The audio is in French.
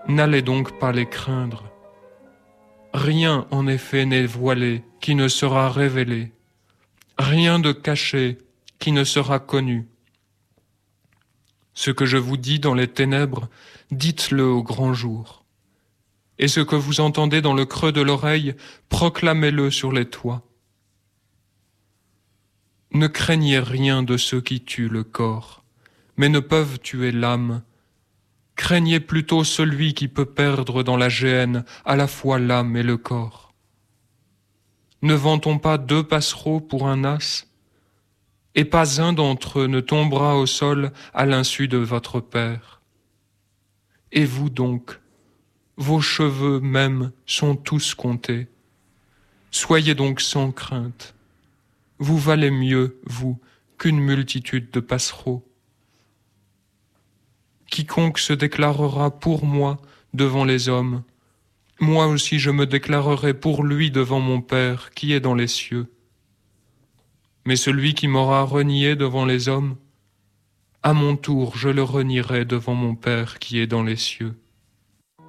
N'allez donc pas les craindre. Rien en effet n'est voilé qui ne sera révélé, rien de caché qui ne sera connu. Ce que je vous dis dans les ténèbres, dites-le au grand jour. Et ce que vous entendez dans le creux de l'oreille, proclamez-le sur les toits. Ne craignez rien de ceux qui tuent le corps, mais ne peuvent tuer l'âme. Craignez plutôt celui qui peut perdre dans la géhenne à la fois l'âme et le corps. Ne vend-on pas 2 passereaux pour un as? Et pas un d'entre eux ne tombera au sol à l'insu de votre Père. Et vous donc, vos cheveux même sont tous comptés. Soyez donc sans crainte. Vous valez mieux, vous, qu'une multitude de passereaux. Quiconque se déclarera pour moi devant les hommes, moi aussi je me déclarerai pour lui devant mon Père qui est dans les cieux. Mais celui qui m'aura renié devant les hommes, à mon tour je le renierai devant mon Père qui est dans les cieux.